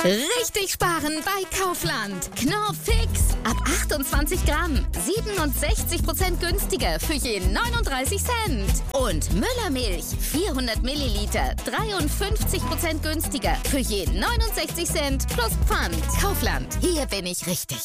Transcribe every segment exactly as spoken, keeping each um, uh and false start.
Richtig sparen bei Kaufland. Knorr Fix. Ab achtundzwanzig Gramm. siebenundsechzig Prozent günstiger für je neununddreißig Cent. Und Müllermilch. vierhundert Milliliter. dreiundfünfzig Prozent günstiger für je neunundsechzig Cent plus Pfand. Kaufland. Hier bin ich richtig.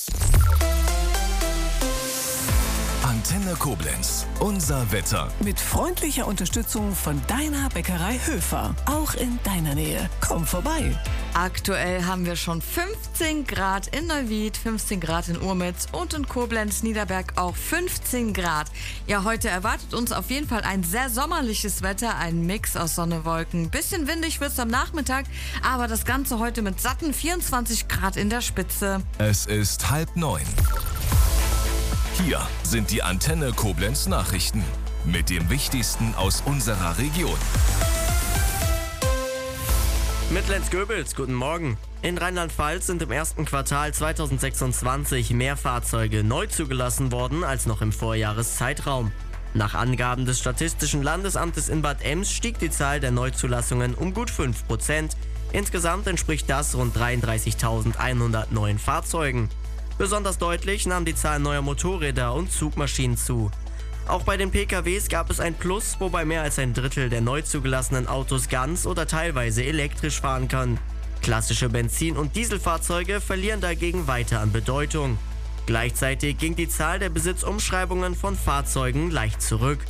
Antenne Koblenz. Unser Wetter. Mit freundlicher Unterstützung von deiner Bäckerei Höfer. Auch in deiner Nähe. Komm vorbei. Aktuell haben wir schon fünfzehn Grad in Neuwied, fünfzehn Grad in Urmitz und in Koblenz, Niederberg auch fünfzehn Grad. Ja, heute erwartet uns auf jeden Fall ein sehr sommerliches Wetter, ein Mix aus Sonne, Wolken. Bisschen windig wird es am Nachmittag, aber das Ganze heute mit satten vierundzwanzig Grad in der Spitze. Es ist halb neun. Hier sind die Antenne Koblenz Nachrichten mit dem Wichtigsten aus unserer Region. Mitlenz-Göbels, guten Morgen. In Rheinland-Pfalz sind im ersten Quartal zweitausendsechsundzwanzig mehr Fahrzeuge neu zugelassen worden als noch im Vorjahreszeitraum. Nach Angaben des Statistischen Landesamtes in Bad Ems stieg die Zahl der Neuzulassungen um gut fünf Prozent. Insgesamt entspricht das rund dreiunddreißigtausendeinhundert neuen Fahrzeugen. Besonders deutlich nahm die Zahl neuer Motorräder und Zugmaschinen zu. Auch bei den P K Ws gab es ein Plus, wobei mehr als ein Drittel der neu zugelassenen Autos ganz oder teilweise elektrisch fahren kann. Klassische Benzin- und Dieselfahrzeuge verlieren dagegen weiter an Bedeutung. Gleichzeitig ging die Zahl der Besitzumschreibungen von Fahrzeugen leicht zurück.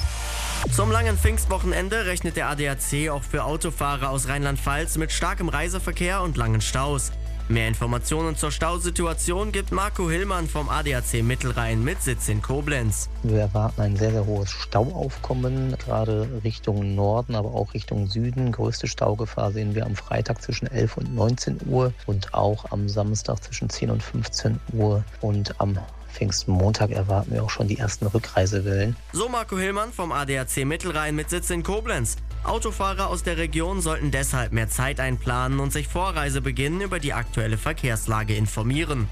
Zum langen Pfingstwochenende rechnet der A D A C auch für Autofahrer aus Rheinland-Pfalz mit starkem Reiseverkehr und langen Staus. Mehr Informationen zur Stausituation gibt Marco Hillmann vom A D A C Mittelrhein mit Sitz in Koblenz. Wir erwarten ein sehr, sehr hohes Stauaufkommen, gerade Richtung Norden, aber auch Richtung Süden. Größte Staugefahr sehen wir am Freitag zwischen elf und neunzehn Uhr und auch am Samstag zwischen zehn und fünfzehn Uhr und am Pfingstmontag erwarten wir auch schon die ersten Rückreisewellen. So Marco Hillmann vom A D A C Mittelrhein mit Sitz in Koblenz. Autofahrer aus der Region sollten deshalb mehr Zeit einplanen und sich vor Reisebeginn über die aktuelle Verkehrslage informieren.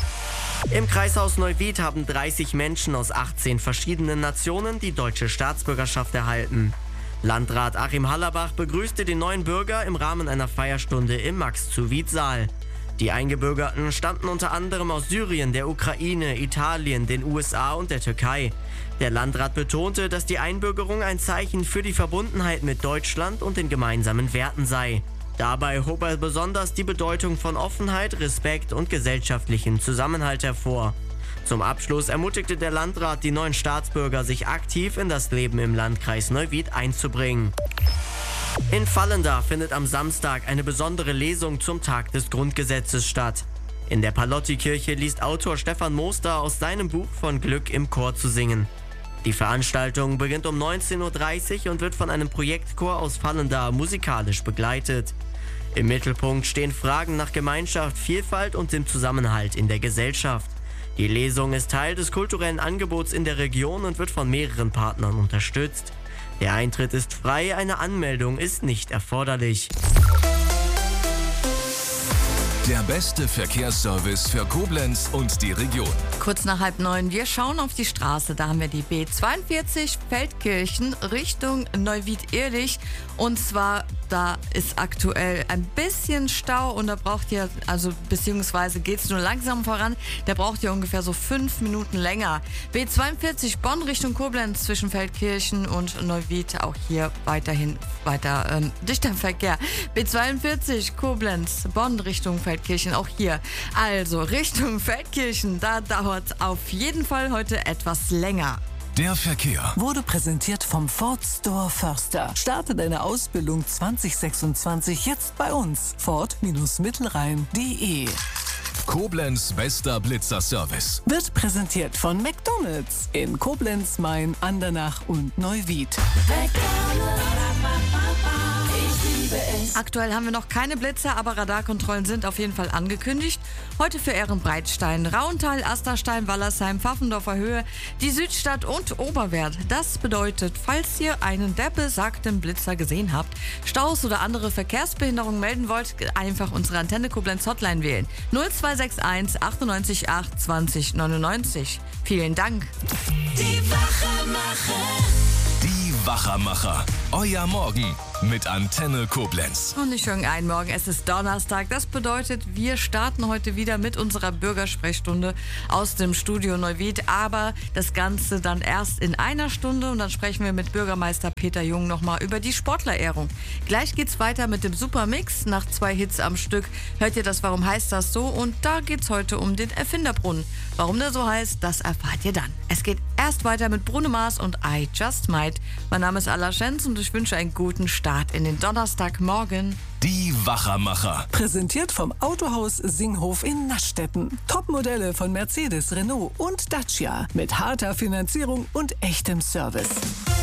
Im Kreishaus Neuwied haben dreißig Menschen aus achtzehn verschiedenen Nationen die deutsche Staatsbürgerschaft erhalten. Landrat Achim Hallerbach begrüßte den neuen Bürger im Rahmen einer Feierstunde im Max-zu-Wied-Saal. Die Eingebürgerten stammten unter anderem aus Syrien, der Ukraine, Italien, den U S A und der Türkei. Der Landrat betonte, dass die Einbürgerung ein Zeichen für die Verbundenheit mit Deutschland und den gemeinsamen Werten sei. Dabei hob er besonders die Bedeutung von Offenheit, Respekt und gesellschaftlichem Zusammenhalt hervor. Zum Abschluss ermutigte der Landrat die neuen Staatsbürger, sich aktiv in das Leben im Landkreis Neuwied einzubringen. In Vallenda findet am Samstag eine besondere Lesung zum Tag des Grundgesetzes statt. In der Palotti-Kirche liest Autor Stefan Moster aus seinem Buch von Glück im Chor zu singen. Die Veranstaltung beginnt um neunzehn Uhr dreißig und wird von einem Projektchor aus Vallenda musikalisch begleitet. Im Mittelpunkt stehen Fragen nach Gemeinschaft, Vielfalt und dem Zusammenhalt in der Gesellschaft. Die Lesung ist Teil des kulturellen Angebots in der Region und wird von mehreren Partnern unterstützt. Der Eintritt ist frei, eine Anmeldung ist nicht erforderlich. Der beste Verkehrsservice für Koblenz und die Region. Kurz nach halb neun, wir schauen auf die Straße. Da haben wir die B zweiundvierzig Feldkirchen Richtung Neuwied-Ehrlich. Und zwar, da ist aktuell ein bisschen Stau und da braucht ihr, also beziehungsweise geht es nur langsam voran, da braucht ihr ungefähr so fünf Minuten länger. B zweiundvierzig Bonn Richtung Koblenz zwischen Feldkirchen und Neuwied, auch hier weiterhin weiter ähm, dichter Verkehr. B zweiundvierzig Koblenz, Bonn Richtung Feldkirchen, auch hier. Also Richtung Feldkirchen, da dauert auf jeden Fall heute etwas länger. Der Verkehr Wurde präsentiert vom Ford Store Förster. Starte deine Ausbildung zwanzig sechsundzwanzig jetzt bei uns. Ford Mittelrhein punkt de. Koblenz bester Blitzer-Service. Wird präsentiert von McDonald's in Koblenz, Main, Andernach und Neuwied. Aktuell haben wir noch keine Blitzer, aber Radarkontrollen sind auf jeden Fall angekündigt. Heute für Ehrenbreitstein, Rauental, Asterstein, Wallersheim, Pfaffendorfer Höhe, die Südstadt und Oberwerth. Das bedeutet, falls ihr einen der besagten Blitzer gesehen habt, Staus oder andere Verkehrsbehinderungen melden wollt, einfach unsere Antenne Koblenz Hotline wählen. null zwei sechs eins achtundneunzig acht zwanzig neunundneunzig. Vielen Dank. Die Wachemacher. Die Wachermacher. Euer Morgen mit Antenne Koblenz. Und nicht irgendein Morgen, es ist Donnerstag. Das bedeutet, wir starten heute wieder mit unserer Bürgersprechstunde aus dem Studio Neuwied. Aber das Ganze dann erst in einer Stunde und dann sprechen wir mit Bürgermeister Peter Jung nochmal über die Sportlerehrung. Gleich geht's weiter mit dem Supermix. Nach zwei Hits am Stück hört ihr das Warum heißt das so? Und da geht's heute um den Erfinderbrunnen. Warum der so heißt, das erfahrt ihr dann. Es geht erst weiter mit Bruno Mars und I Just Might. Mein Name ist Alla Schenz und ich wünsche einen guten Start in den Donnerstagmorgen. Die Wachermacher. Präsentiert vom Autohaus Singhof in Naschstetten. Topmodelle von Mercedes, Renault und Dacia. Mit harter Finanzierung und echtem Service.